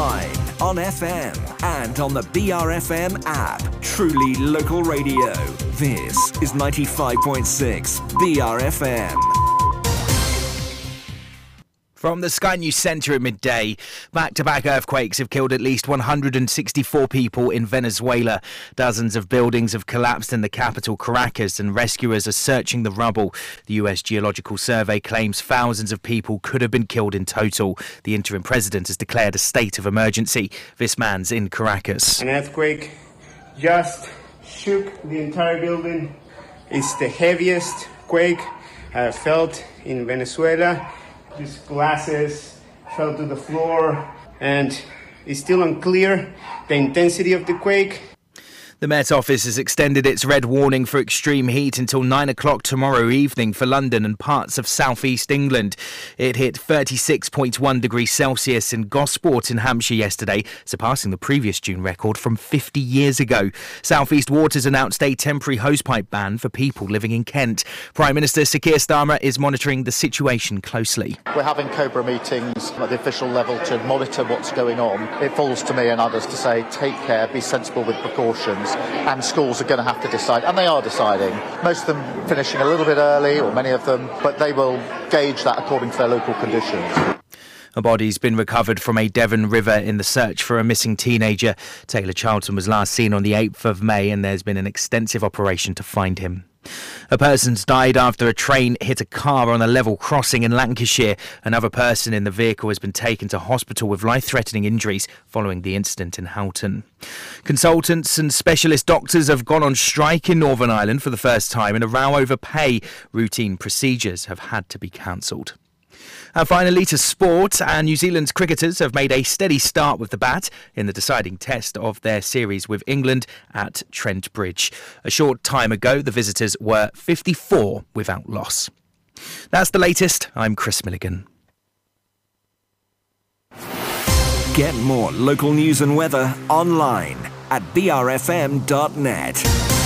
online, on FM, and on the BRFM app. Truly local radio. This is 95.6 BRFM. From the Sky News Centre at midday, back-to-back earthquakes have killed at least 164 people in Venezuela. Dozens of buildings have collapsed in the capital, Caracas, and rescuers are searching the rubble. The US Geological Survey claims thousands of people could have been killed in total. The interim president has declared a state of emergency. This man's in Caracas. An earthquake just shook the entire building. It's the heaviest quake I have felt in Venezuela. These glasses fell to the floor, and it's still unclear the intensity of the quake. The Met Office has extended its red warning for extreme heat until 9 o'clock tomorrow evening for London and parts of southeast England. It hit 36.1 degrees Celsius in Gosport in Hampshire yesterday, surpassing the previous June record from 50 years ago. South East Waters announced a temporary hosepipe ban for people living in Kent. Prime Minister Sir Keir Starmer is monitoring the situation closely. We're having COBRA meetings at the official level to monitor what's going on. It falls to me and others to say take care, be sensible with precautions. And schools are going to have to decide, and they are deciding. Most of them finishing a little bit early, or many of them, but they will gauge that according to their local conditions. A body's been recovered from a Devon river in the search for a missing teenager. Taylor Charlton was last seen on the 8th of May, and there's been an extensive operation to find him. A person's died after a train hit a car on a level crossing in Lancashire. Another person in the vehicle has been taken to hospital with life-threatening injuries following the incident in Houghton. Consultants and specialist doctors have gone on strike in Northern Ireland for the first time in a row over pay. Routine procedures have had to be cancelled. And finally to sport, and New Zealand's cricketers have made a steady start with the bat in the deciding test of their series with England at Trent Bridge. A short time ago, the visitors were 54 without loss. That's the latest. I'm Chris Milligan. Get more local news and weather online at brfm.net.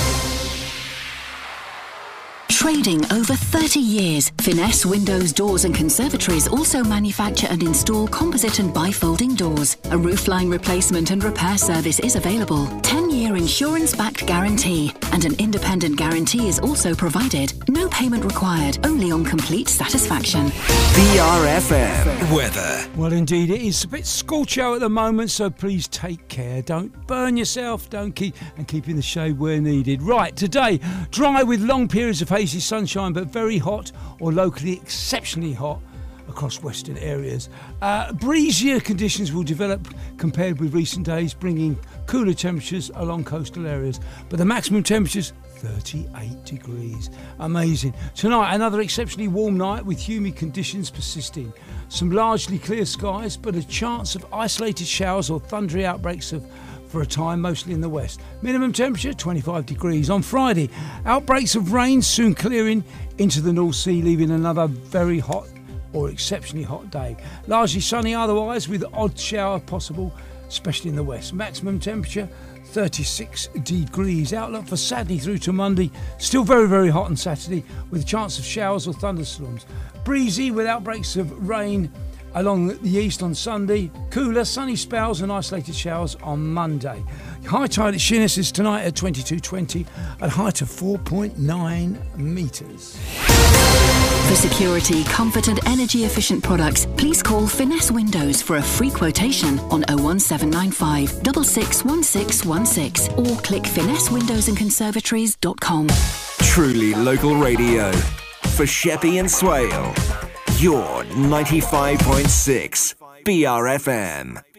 Trading over 30 years, Finesse Windows, Doors and Conservatories also manufacture and install composite and bifolding doors. A roofline replacement and repair service is available. 10-year insurance-backed guarantee, and an independent guarantee is also provided. No payment required, only on complete satisfaction. BRFM weather. Well, indeed, it is a bit scorchy out at the moment, so please take care. Don't burn yourself. Keep in the shade where needed. Right, today, dry with long periods of hazy sunshine, but very hot or locally exceptionally hot across western areas. Breezier conditions will develop compared with recent days, bringing cooler temperatures along coastal areas, but the maximum temperatures 38 degrees. Amazing. Tonight, another exceptionally warm night with humid conditions persisting. Some largely clear skies, but a chance of isolated showers or thundery outbreaks for a time, mostly in the west. Minimum temperature 25 degrees. On Friday, outbreaks of rain soon clearing into the North Sea, leaving another very hot or exceptionally hot day. Largely sunny otherwise, with odd shower possible, especially in the west. Maximum temperature 36 degrees. Outlook for Saturday through to Monday, still very, very hot on Saturday, with a chance of showers or thunderstorms. Breezy with outbreaks of rain along the east on Sunday. Cooler, sunny spells and isolated showers on Monday. High tide at Sheerness is tonight at 22:20 at height of 4.9 metres. For security, comfort and energy efficient products, please call Finesse Windows for a free quotation on 01795 661616 or click finessewindowsandconservatories.com. Truly local radio. For Sheppey and Swale, you're 95.6 BRFM.